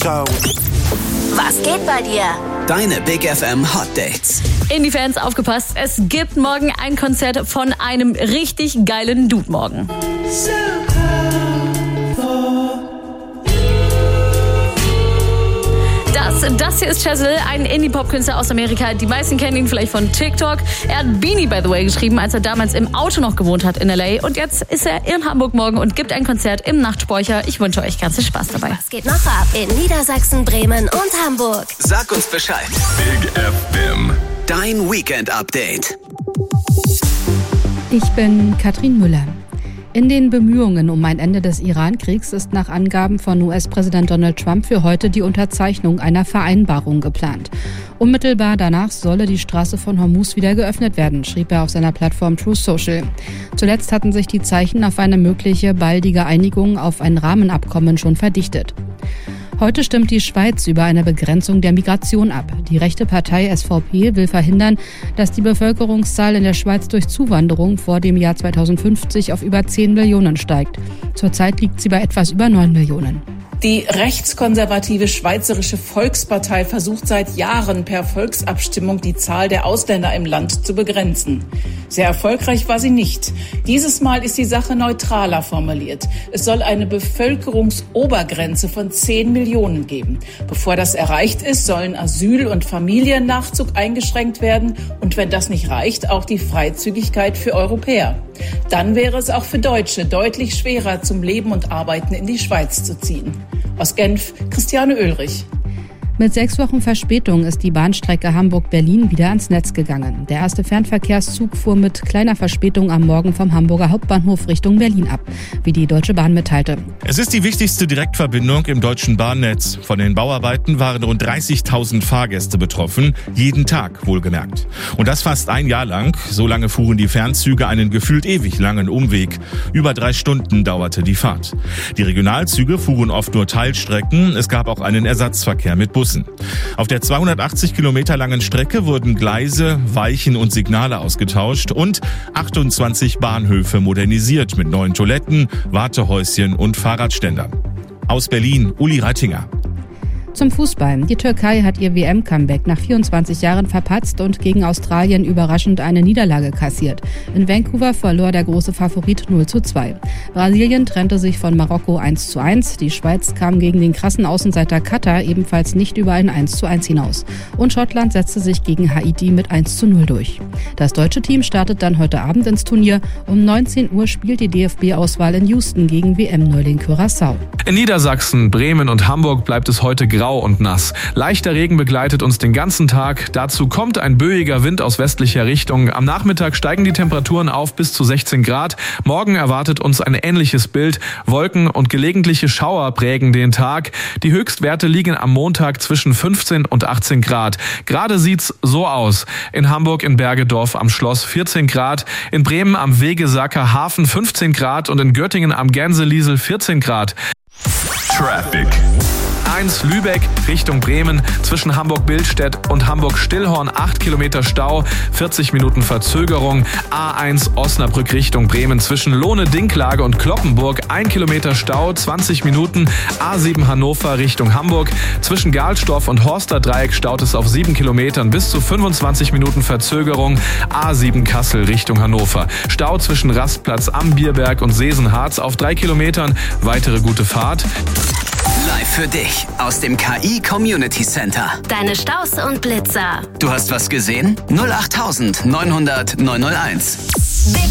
show. Was geht bei dir? Deine Big FM Hot Dates. Indie-Fans, aufgepasst, es gibt morgen ein Konzert von einem richtig geilen Dude morgen. Das hier ist Chazelle, ein Indie-Pop-Künstler aus Amerika. Die meisten kennen ihn vielleicht von TikTok. Er hat Beanie, by the way, geschrieben, als er damals im Auto noch gewohnt hat in L.A. Und jetzt ist er in Hamburg morgen und gibt ein Konzert im Nachtspeicher. Ich wünsche euch ganz viel Spaß dabei. Was geht noch ab in Niedersachsen, Bremen und Hamburg? Sag uns Bescheid. Big FM. Dein Weekend-Update. Ich bin Katrin Müller. In den Bemühungen um ein Ende des Iran-Kriegs ist nach Angaben von US-Präsident Donald Trump für heute die Unterzeichnung einer Vereinbarung geplant. Unmittelbar danach solle die Straße von Hormuz wieder geöffnet werden, schrieb er auf seiner Plattform Truth Social. Zuletzt hatten sich die Zeichen auf eine mögliche baldige Einigung auf ein Rahmenabkommen schon verdichtet. Heute stimmt die Schweiz über eine Begrenzung der Migration ab. Die rechte Partei SVP will verhindern, dass die Bevölkerungszahl in der Schweiz durch Zuwanderung vor dem Jahr 2050 auf über 10 Millionen steigt. Zurzeit liegt sie bei etwas über 9 Millionen. Die rechtskonservative Schweizerische Volkspartei versucht seit Jahren per Volksabstimmung die Zahl der Ausländer im Land zu begrenzen. Sehr erfolgreich war sie nicht. Dieses Mal ist die Sache neutraler formuliert. Es soll eine Bevölkerungsobergrenze von 10 Millionen geben. Bevor das erreicht ist, sollen Asyl- und Familiennachzug eingeschränkt werden und wenn das nicht reicht, auch die Freizügigkeit für Europäer. Dann wäre es auch für Deutsche deutlich schwerer, zum Leben und Arbeiten in die Schweiz zu ziehen. Aus Genf, Christiane Oehlrich. Mit 6 Wochen Verspätung ist die Bahnstrecke Hamburg-Berlin wieder ans Netz gegangen. Der erste Fernverkehrszug fuhr mit kleiner Verspätung am Morgen vom Hamburger Hauptbahnhof Richtung Berlin ab, wie die Deutsche Bahn mitteilte. Es ist die wichtigste Direktverbindung im deutschen Bahnnetz. Von den Bauarbeiten waren rund 30.000 Fahrgäste betroffen, jeden Tag wohlgemerkt. Und das fast ein Jahr lang. So lange fuhren die Fernzüge einen gefühlt ewig langen Umweg. Über 3 Stunden dauerte die Fahrt. Die Regionalzüge fuhren oft nur Teilstrecken. Es gab auch einen Ersatzverkehr mit Bussen. Auf der 280 Kilometer langen Strecke wurden Gleise, Weichen und Signale ausgetauscht und 28 Bahnhöfe modernisiert mit neuen Toiletten, Wartehäuschen und Fahrradständern. Aus Berlin, Uli Reitinger. Zum Fußball. Die Türkei hat ihr WM-Comeback nach 24 Jahren verpatzt und gegen Australien überraschend eine Niederlage kassiert. In Vancouver verlor der große Favorit 0:2. Brasilien trennte sich von Marokko 1:1. Die Schweiz kam gegen den krassen Außenseiter Katar ebenfalls nicht über ein 1:1 hinaus. Und Schottland setzte sich gegen Haiti mit 1:0 durch. Das deutsche Team startet dann heute Abend ins Turnier. Um 19 Uhr spielt die DFB-Auswahl in Houston gegen WM-Neuling Curaçao. In Niedersachsen, Bremen und Hamburg bleibt es heute grau und nass. Leichter Regen begleitet uns den ganzen Tag. Dazu kommt ein böiger Wind aus westlicher Richtung. Am Nachmittag steigen die Temperaturen auf bis zu 16 Grad. Morgen erwartet uns ein ähnliches Bild. Wolken und gelegentliche Schauer prägen den Tag. Die Höchstwerte liegen am Montag zwischen 15 und 18 Grad. Gerade sieht's so aus. In Hamburg in Bergedorf am Schloss 14 Grad. In Bremen am Wegesacker Hafen 15 Grad und in Göttingen am Gänseliesel 14 Grad. Traffic. A1 Lübeck Richtung Bremen zwischen Hamburg-Billstedt und Hamburg-Stillhorn 8 Kilometer Stau, 40 Minuten Verzögerung. A1 Osnabrück Richtung Bremen zwischen Lohne-Dinklage und Cloppenburg 1 Kilometer Stau, 20 Minuten. A7 Hannover Richtung Hamburg zwischen Gahlstorf und Horster-Dreieck staut es auf 7 Kilometern bis zu 25 Minuten Verzögerung. A7 Kassel Richtung Hannover. Stau zwischen Rastplatz am Bierberg und Sesenharz auf 3 Kilometern. Weitere gute Fahrt. Live für dich aus dem KI Community Center. Deine Staus und Blitzer. Du hast was gesehen? 08900 901. Big